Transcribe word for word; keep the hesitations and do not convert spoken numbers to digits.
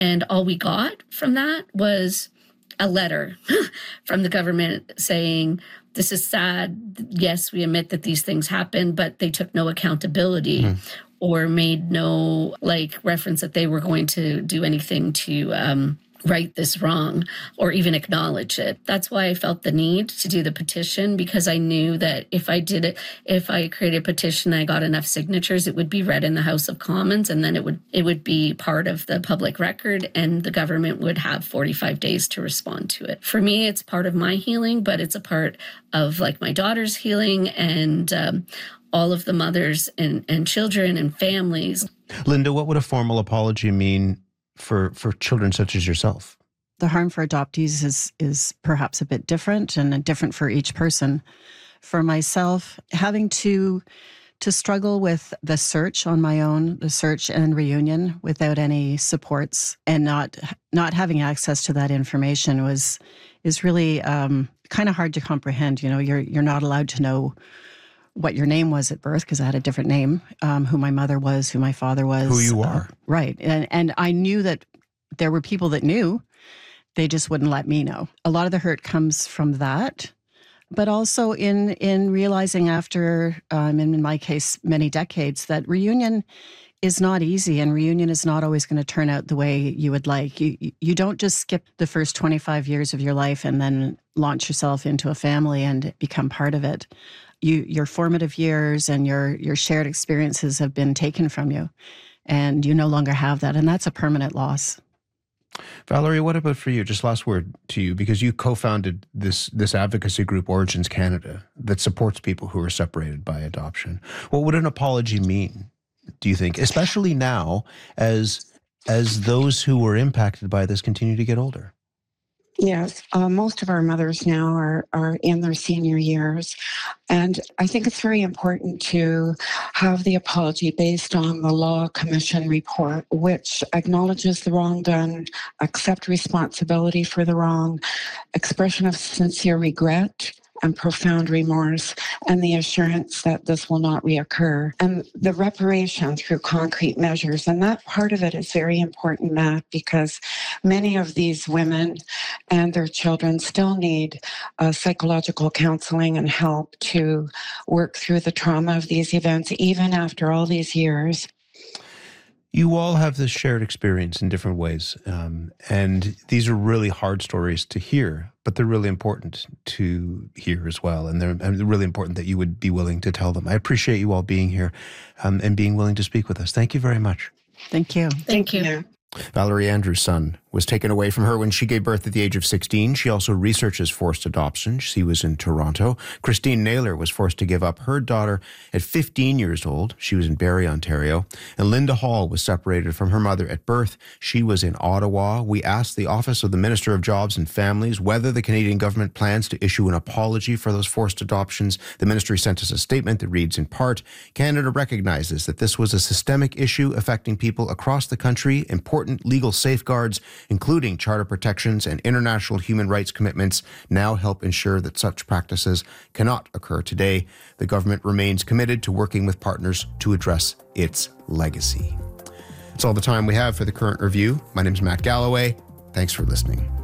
And all we got from that was a letter from the government saying, this is sad. Yes, we admit that these things happen, but they took no accountability mm. or made no like reference that they were going to do anything to um, right this wrong or even acknowledge it. That's why I felt the need to do the petition, because I knew that if I did it, if I created a petition, I got enough signatures, it would be read in the House of Commons, and then it would it would be part of the public record, and the government would have forty-five days to respond to it. For me, it's part of my healing, but it's a part of like my daughter's healing and um, all of the mothers and, and children and families. Linda, what would a formal apology mean for for children such as yourself? The harm for adoptees is is perhaps a bit different and different for each person. For myself, having to to struggle with the search on my own, the search and reunion without any supports, and not not having access to that information was is really um, kind of hard to comprehend. You know, you're you're not allowed to know what your name was at birth, because I had a different name, um, who my mother was, who my father was. Who you are. Uh, right. And, and I knew that there were people that knew, they just wouldn't let me know. A lot of the hurt comes from that, but also in, in realizing after, um, in my case, many decades, that reunion is not easy, and reunion is not always going to turn out the way you would like. You, you don't just skip the first twenty-five years of your life and then launch yourself into a family and become part of it. You, your formative years and your your shared experiences have been taken from you, and you no longer have that, and that's a permanent loss. Valerie, what about for you? Just last word to you, because you co-founded this this advocacy group, Origins Canada, that supports people who are separated by adoption. What would an apology mean, do you think, especially now as as those who were impacted by this continue to get older? Yes, uh, most of our mothers now are, are in their senior years. And I think it's very important to have the apology based on the Law Commission report, which acknowledges the wrong done, accept responsibility for the wrong, expression of sincere regret and profound remorse, and the assurance that this will not reoccur, and the reparation through concrete measures. And that part of it is very important, Matt, because many of these women and their children still need uh, psychological counseling and help to work through the trauma of these events, even after all these years. You all have this shared experience in different ways, um, and these are really hard stories to hear, but they're really important to hear as well, and they're, and they're really important that you would be willing to tell them. I appreciate you all being here um, and being willing to speak with us. Thank you very much. Thank you. Thank you. Valerie Andrews' son was taken away from her when she gave birth at the age of sixteen. She also researches forced adoption. She was in Toronto. Christine Naylor was forced to give up her daughter at fifteen years old. She was in Barrie, Ontario. And Linda Hall was separated from her mother at birth. She was in Ottawa. We asked the Office of the Minister of Jobs and Families whether the Canadian government plans to issue an apology for those forced adoptions. The ministry sent us a statement that reads in part, Canada recognizes that this was a systemic issue affecting people across the country. Important legal safeguards, including charter protections and international human rights commitments, now help ensure that such practices cannot occur today. The government remains committed to working with partners to address its legacy. That's all the time we have for the Current Review. My name is Matt Galloway. Thanks for listening.